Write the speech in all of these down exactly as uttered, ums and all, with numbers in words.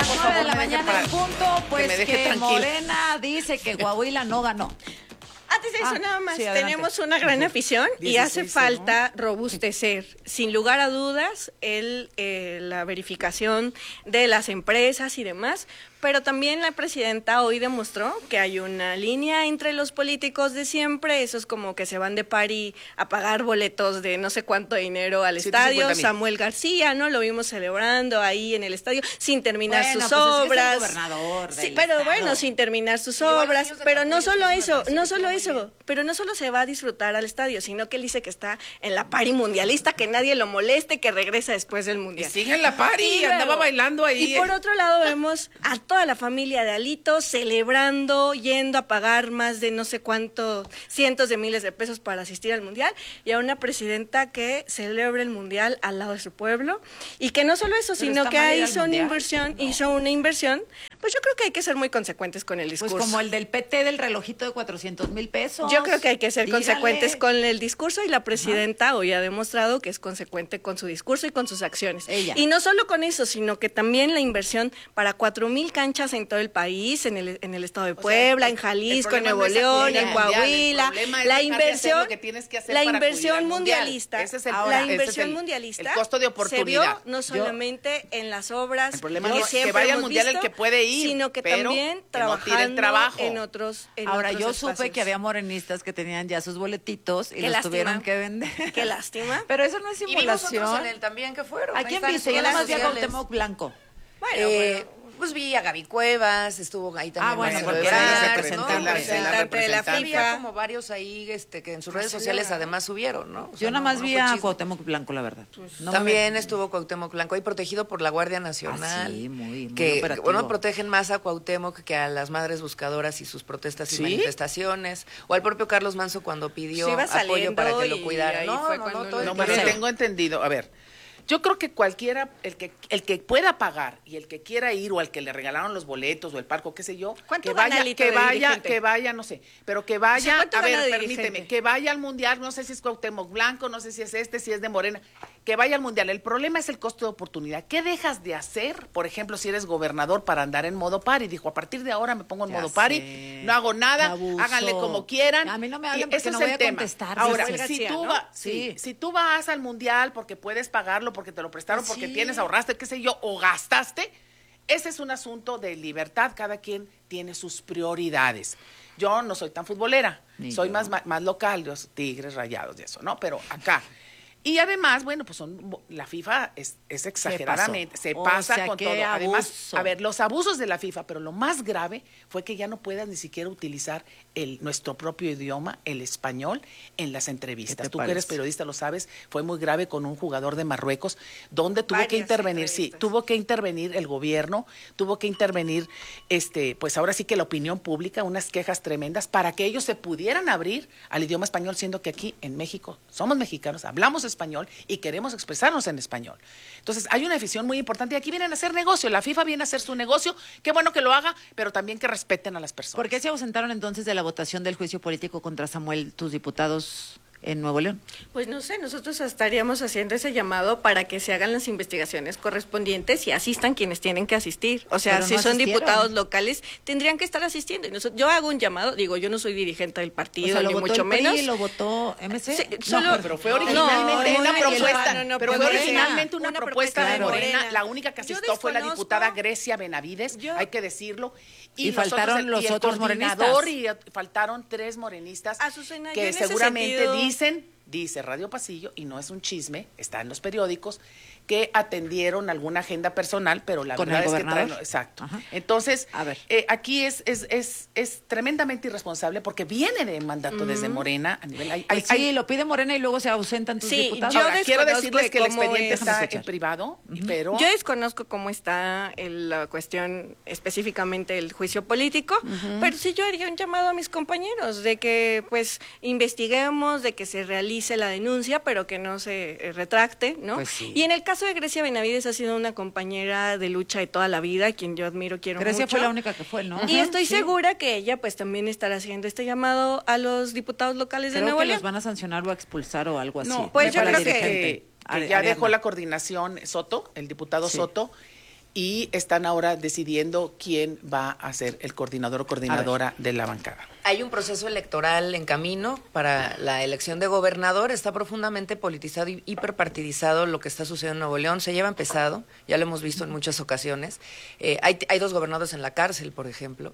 por nueve favor, de la me deje mañana para- en punto, pues me que, deje tranquila. Morena dice que Coahuila no ganó. Antes de eso, Ah, nada más, sí, adelante. tenemos una gran afición y hace dieciséis, falta robustecer, sin lugar a dudas, el, eh, la verificación de las empresas y demás, pero también la presidenta hoy demostró que hay una línea entre los políticos de siempre, esos como que se van de party a pagar boletos de no sé cuánto dinero al estadio, Samuel García, ¿no? Lo vimos celebrando ahí en el estadio sin terminar Bueno, sus pues es que es el obras. gobernador Sí, del pero estado. bueno, sin terminar sus Igual los obras, niños de pero no Capullos, solo que me eso, parece no que solo estuvo muy eso, bien. pero no solo se va a disfrutar al estadio, sino que él dice que está en la party mundialista, que nadie lo moleste, que regresa después del Y mundial. sigue en la party, Y andaba luego- bailando ahí. Y por otro lado vemos a toda la familia de Alito celebrando, yendo a pagar más de no sé cuántos cientos de miles de pesos para asistir al mundial, y a una presidenta que celebra el mundial al lado de su pueblo, y que no solo eso, Pero sino está que mal ir al hizo una mundial. inversión, hizo una inversión, pues yo creo que hay que ser muy consecuentes con el Pues discurso. como el del P T del relojito de cuatrocientos mil pesos. Yo creo que hay que ser Dígale. consecuentes con el discurso, y la presidenta hoy ha demostrado que es consecuente con su discurso y con sus acciones. Ella. Y no solo con eso, sino que también la inversión para cuatro mil canchas en todo el país, en el, en el estado de Puebla, el- en Jalisco, el en problema Nuevo no es León, acudir en al mundial, Coahuila, el problema es la dejar de hacer inversión, lo que tienes que hacer la para acudir inversión al mundial. mundialista, Ese es el- la ahora, ese es inversión el- mundialista el costo de se oportunidad. vio no solamente en las obras El problema que no es que siempre vaya al hemos mundial el visto, que puede ir, sino que pero también que no trabajando tire el trabajo. en otros en Ahora, otros yo supe espacios. que había morenistas que tenían ya sus boletitos y Qué los lástima. tuvieron que vender. Qué lástima. Pero eso no es Y vimos otros simulación. en el también que fueron. ¿A ahí quién están en viste? sus Yo redes nomás vi a sociales. Cuauhtémoc Blanco. Bueno, Eh, pero- pues vi a Gaby Cuevas, estuvo ahí también. Ah, bueno, Marcelo porque Ebrard, era ¿no? representante. O sea, Representante de la sí había FIFA. como varios ahí este, que en sus redes Marcelo sociales Ebrard. además subieron, ¿no? O sea, Yo nada no- más no vi fue a chisme. Cuauhtémoc Blanco, la verdad. No me- También estuvo Cuauhtémoc Blanco ahí protegido por la Guardia Nacional. Ah, sí, muy- muy que operativo. bueno, protegen más a Cuauhtémoc que a las madres buscadoras y sus protestas y ¿Sí? manifestaciones, o al propio Carlos Manso cuando pidió Sí, iba apoyo saliendo para que y lo cuidara. ahí No, fue no, cuando no, todo lo- el No, No, más bien tiempo. tengo entendido. A ver, yo creo que cualquiera, el que el que pueda pagar y el que quiera ir, o al que le regalaron los boletos o el parco, qué sé yo, ¿Cuánto que gana vaya, Alito que de vaya, dirigente? que vaya, no sé, pero que O sea, vaya, ¿cuánto a ver, gana de permíteme, dirigente? que vaya al mundial, no sé si es Cuauhtémoc Blanco, no sé si es este, si es de Morena, que vaya al mundial. El problema es el costo de oportunidad. ¿Qué dejas de hacer, por ejemplo, si eres gobernador, para andar en modo party? Dijo, a partir de ahora me pongo en Ya modo party, sé. no hago nada, Abuso. háganle como quieran. A mí no me Y hablen porque ese no es voy el a tema. contestar, Ahora, dice si García, tú ¿no? vas, Sí. sí, si tú vas al mundial porque puedes pagarlo, porque te lo prestaron, Pues porque sí. tienes, ahorraste, qué sé yo, o gastaste, ese es un asunto de libertad. Cada quien tiene sus prioridades. Yo no soy tan futbolera, Ni soy yo. más, ma- más local, los Tigres, Rayados y eso, ¿no? Pero acá. Y además, bueno, pues son la FIFA es, es exageradamente, se, pasó. O pasa sea, con qué todo. Además, abuso. a ver, los abusos de la FIFA, pero lo más grave fue que ya no puedas ni siquiera utilizar el, nuestro propio idioma, el español, en las entrevistas. ¿Qué te Tú que eres parece? periodista lo sabes, fue muy grave con un jugador de Marruecos, donde tuvo que Varias intervenir, sí, entrevistas. tuvo que intervenir el gobierno, tuvo que intervenir, este, pues ahora sí que la opinión pública, unas quejas tremendas para que ellos se pudieran abrir al idioma español, siendo que aquí en México somos mexicanos, hablamos español y queremos expresarnos en español. Entonces, hay una afición muy importante y aquí vienen a hacer negocio. La FIFA viene a hacer su negocio, qué bueno que lo haga, pero también que respeten a las personas. ¿Por qué se ausentaron entonces de la votación del juicio político contra Samuel, tus diputados en Nuevo León? Pues no sé, nosotros estaríamos haciendo ese llamado para que se hagan las investigaciones correspondientes y asistan quienes tienen que asistir. O sea, Pero si no son asistieron. diputados locales, tendrían que estar asistiendo. Y nosotros- yo hago un llamado, digo, yo no soy dirigente del O partido, sea, lo ni votó mucho el P R I, menos. lo votó M C. Sí, No, solo- Pero fue No, originalmente no, una no, propuesta, no, no, pero fue fue Morena. originalmente una, Una propuesta de propuesta de Morena. Morena. La única que Yo asistió fue la desconozco- diputada Grecia Benavides, Yo- hay que decirlo. Y nosotros, faltaron el- los y el otros coordinador, morenistas. Y faltaron tres morenistas Azucena, yo que en ese seguramente sentido- dicen, dice Radio Pasillo, y no es un chisme, está en los periódicos, que atendieron alguna agenda personal, pero la ¿Con verdad el es que gobernador? traen, exacto. Ajá. Entonces, A ver. eh, aquí es, es, es, es tremendamente irresponsable porque viene de mandato desde Morena a nivel. Hay, hay- Pues sí, hay- lo pide Morena y luego se ausentan tus Sí, diputados. yo Ahora, quiero desconozco decirles que el cómo expediente es- está Déjame en escuchar. privado, pero Yo desconozco cómo está el- la cuestión específicamente el juicio político, pero sí yo haría un llamado a mis compañeros de que pues investiguemos, de que se realice la denuncia, pero que no se eh, retracte, ¿no? Pues sí. Y en el caso de Grecia Benavides ha sido una compañera de lucha de toda la vida, quien yo admiro, quiero Grecia mucho. fue la única que fue, ¿no? Y estoy Sí. segura que ella pues también estará haciendo este llamado a los diputados locales de Creo Nuevo que León. los van a sancionar o a expulsar o algo así. no, Pues me yo parece creo que- que, que Ari- ya Ariadna. dejó la coordinación Soto, el diputado Sí. Soto, y están ahora decidiendo quién va a ser el coordinador o coordinadora de la bancada. Hay un proceso electoral en camino para la elección de gobernador. Está profundamente politizado y hiperpartidizado lo que está sucediendo en Nuevo León. Se lleva empezado, ya lo hemos visto en muchas ocasiones. Eh, hay, hay dos gobernadores en la cárcel, por ejemplo.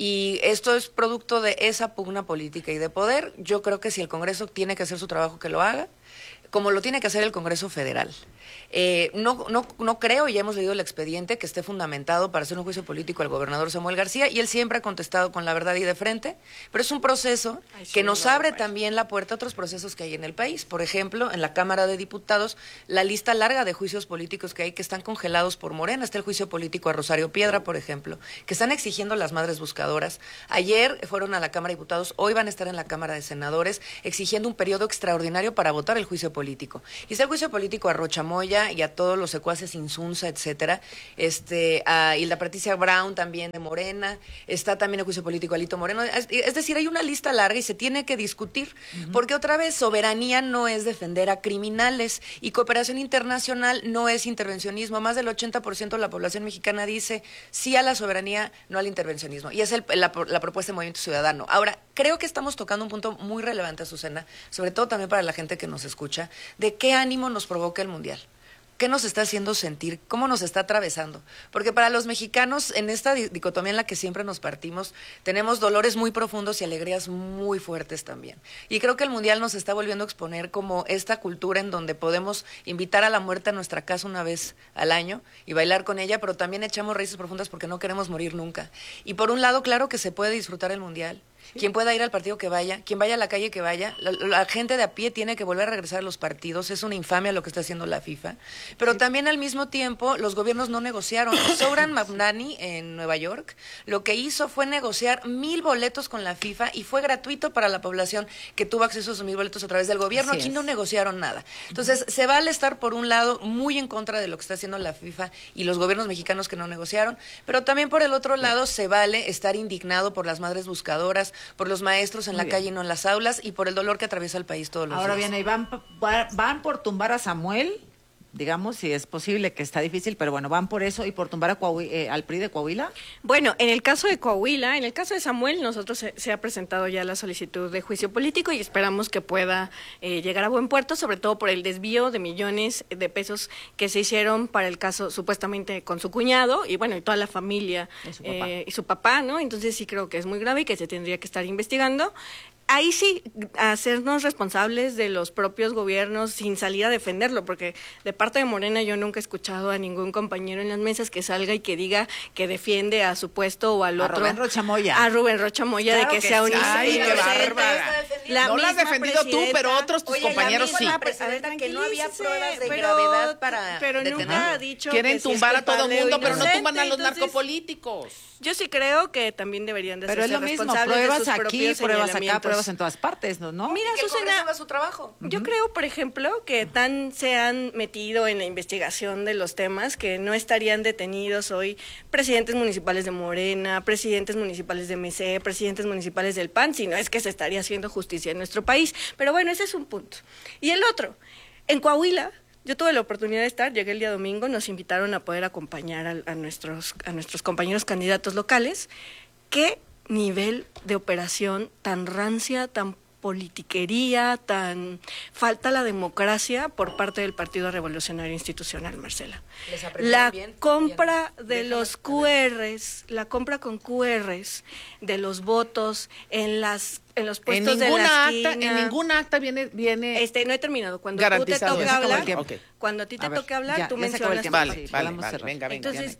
Y esto es producto de esa pugna política y de poder. Yo creo que si el Congreso tiene que hacer su trabajo, que lo haga, como lo tiene que hacer el Congreso Federal. Eh, no, no, no creo, ya hemos leído el expediente, que esté fundamentado para hacer un juicio político al gobernador Samuel García, y él siempre ha contestado con la verdad y de frente, pero es un proceso Ay, sí, que nos no, abre no, también la puerta a otros procesos que hay en el país. Por ejemplo, en la Cámara de Diputados, la lista larga de juicios políticos que hay que están congelados por Morena. Está el juicio político a Rosario Piedra, por ejemplo, que están exigiendo las madres buscadoras. Ayer fueron a la Cámara de Diputados, hoy van a estar en la Cámara de Senadores, exigiendo un periodo extraordinario para votar el juicio político. Y está el juicio político a Rocha Moya y a todos los secuaces Insunza, etcétera, este, a Hilda Patricia Brown también de Morena, está también el juicio político a Lito Moreno, es, es decir, hay una lista larga y se tiene que discutir, uh-huh. porque otra vez, soberanía no es defender a criminales y cooperación internacional no es intervencionismo. Más del ochenta por ciento de la población mexicana dice sí a la soberanía, no al intervencionismo, y es el, la, la propuesta de Movimiento Ciudadano. Ahora, creo que estamos tocando un punto muy relevante, Azucena, sobre todo también para la gente que nos escucha, de qué ánimo nos provoca el Mundial. ¿Qué nos está haciendo sentir? ¿Cómo nos está atravesando? Porque para los mexicanos, en esta dicotomía en la que siempre nos partimos, tenemos dolores muy profundos y alegrías muy fuertes también. Y creo que el Mundial nos está volviendo a exponer como esta cultura en donde podemos invitar a la muerte a nuestra casa una vez al año y bailar con ella, pero también echamos raíces profundas porque no queremos morir nunca. Y por un lado, claro que se puede disfrutar el Mundial. Sí. Quien pueda ir al partido que vaya, quien vaya a la calle que vaya, la, la gente de a pie tiene que volver a regresar a los partidos, es una infamia lo que está haciendo la FIFA, pero sí. también al mismo tiempo los gobiernos no negociaron. Zoran Mamdani en Nueva York lo que hizo fue negociar mil boletos con la FIFA y fue gratuito para la población que tuvo acceso a esos mil boletos a través del gobierno. Así Aquí es. No negociaron nada. Entonces uh-huh. se vale estar por un lado muy en contra de lo que está haciendo la FIFA y los gobiernos mexicanos que no negociaron, pero también por el otro lado se vale estar indignado por las madres buscadoras, por los maestros en Muy la bien. calle y no en las aulas, y por el dolor que atraviesa el país todos los Ahora días. Ahora bien, ahí van, van por tumbar a Samuel, digamos, si es posible, que está difícil, pero bueno, van por eso y por tumbar a Coahuila, eh, al P R I de Coahuila. Bueno, en el caso de Coahuila, en el caso de Samuel, nosotros se, se ha presentado ya la solicitud de juicio político y esperamos que pueda eh, llegar a buen puerto, sobre todo por el desvío de millones de pesos que se hicieron para el caso supuestamente con su cuñado y bueno, y toda la familia y su papá, eh, y su papá, ¿no? Entonces sí creo que es muy grave y que se tendría que estar investigando. Ahí sí, hacernos responsables de los propios gobiernos sin salir a defenderlo, porque de parte de Morena yo nunca he escuchado a ningún compañero en las mesas que salga y que diga que defiende a su puesto o al a otro. A Rubén Rocha Moya. A Rubén Rocha Moya, claro de que, que sea un sí. Ay, qué bárbara. No lo has defendido tú, pero otros tus Oye, compañeros la sí. misma presidenta que no había pruebas de pero, gravedad para Pero detenerlo. nunca ha dicho Quieren que si tumbar es a todo culpable mundo, o pero no inocente, tumban a los entonces, narcopolíticos. Yo sí creo que también deberían de pero ser es lo mismo, responsables pruebas de sus aquí, propios pruebas acá, señalamientos. pruebas en todas partes, ¿no? ¿no? Mira, que el Azucena, Congreso haga su trabajo. Yo uh-huh. creo, por ejemplo, que tan se han metido en la investigación de los temas que no estarían detenidos hoy presidentes municipales de Morena, presidentes municipales de M C, presidentes municipales del P A N, sino es que se estaría haciendo justicia en nuestro país. Pero bueno, ese es un punto. Y el otro, en Coahuila, yo tuve la oportunidad de estar, llegué el día domingo, nos invitaron a poder acompañar a, a, nuestros, a nuestros compañeros candidatos locales. ¿Qué nivel de operación tan rancia, tan politiquería, tan falta la democracia por parte del Partido Revolucionario Institucional, Marcela? La bien, compra bien. de Déjame los Q Rs, la compra con Q Rs de los votos en las en los puestos en de la acta, esquina. En ningún acta viene viene Este no he terminado. Cuando tú te toque hablar, okay. cuando a ti te a ver, toque hablar, ya, tú ya mencionas. el vale, sí, vale, vale, venga, venga. Entonces,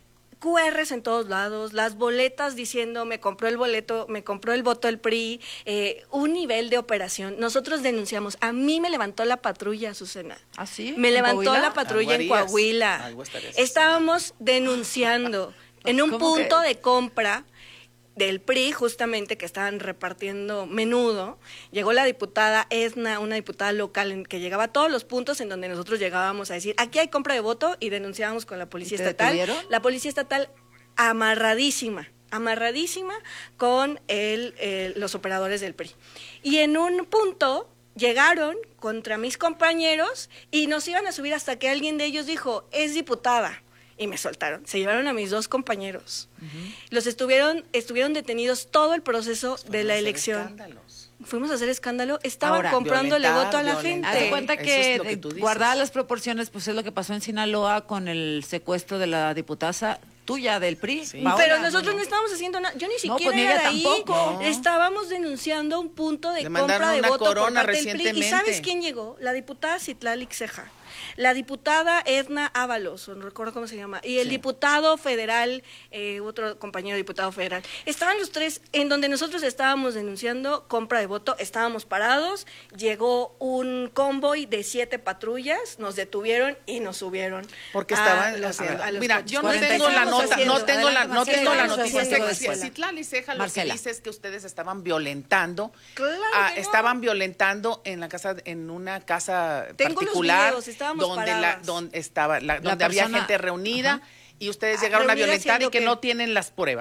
Q Rs en todos lados, las boletas diciendo me compró el boleto, me compró el voto el P R I, eh, un nivel de operación. Nosotros denunciamos, a mí me levantó la patrulla, Azucena. ¿Ah, sí? Me levantó Coahuila? la patrulla en Coahuila. Estábamos denunciando en un punto que? de compra del P R I, justamente, que estaban repartiendo menudo. Llegó la diputada Edna, una diputada local, en que llegaba a todos los puntos en donde nosotros llegábamos a decir, aquí hay compra de voto, y denunciábamos con la policía estatal. ¿Detuvieron? La policía estatal amarradísima, amarradísima con el, eh, los operadores del P R I. Y en un punto llegaron contra mis compañeros y nos iban a subir hasta que alguien de ellos dijo, es diputada. y me soltaron. Se llevaron a mis dos compañeros. Uh-huh. Los estuvieron, estuvieron detenidos todo el proceso pues de la elección. Escándalos. Fuimos a hacer escándalo, estaban Ahora, comprándole voto a la gente. Haz de cuenta que, es que guardadas las proporciones, pues es lo que pasó en Sinaloa con el secuestro de la diputada tuya del P R I. Sí. Pero nosotros no estábamos haciendo nada. Yo ni siquiera no, pues, era ahí. No. Estábamos denunciando un punto de Le compra de voto por parte del P R I. ¿Y sabes quién llegó? La diputada Citlali Ceja, la diputada Edna Ábalos, no recuerdo cómo se llama, y el sí. diputado federal, eh, otro compañero diputado federal. Estaban los tres en donde nosotros estábamos denunciando compra de voto, estábamos parados, llegó un convoy de siete patrullas, nos detuvieron y nos subieron. Porque estaban los, a, a los Mira, coches. yo no tengo la nota, no tengo la, no tengo la noticia. Citlali Ceja lo que dice es que ustedes estaban violentando, claro ah, no. estaban violentando en la casa, en una casa tengo particular. Los videos, estábamos donde la, donde estaba la, donde la había persona, gente reunida ajá. y ustedes llegaron a violentar y que que... no tienen las pruebas.